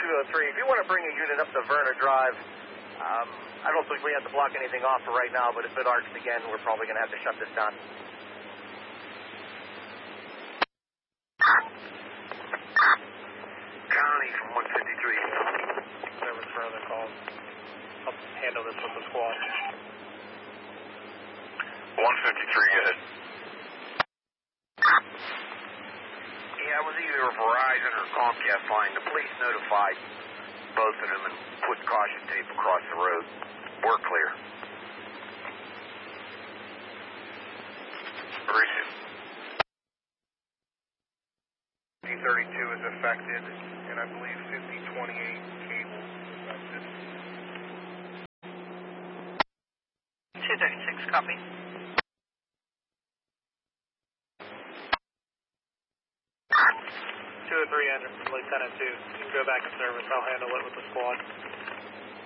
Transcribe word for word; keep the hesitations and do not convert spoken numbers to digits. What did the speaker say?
two oh three, if you want to bring a unit up to Verna Drive, um, I don't think we have to block anything off for right now, but if it arcs again, we're probably going to have to shut this down. County from one fifty-three. Service for other calls. I'll handle this with the squad. one fifty-three, go ahead. Yeah, it was either Verizon or Comcast line. The police notified both of them and put caution tape across the road. We're clear. Very soon. fifty thirty-two is affected, and I believe fifty twenty-eight cable is affected. two thirty-six, copy. two oh three, Lieutenant two. You can go back in service. I'll handle it with the squad.